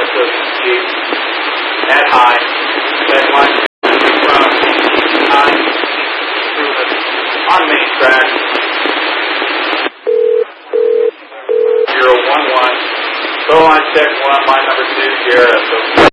SOCC at high. That line from high improvement on main track. 011. Go line check 1, line number 2, Sierra SOCC.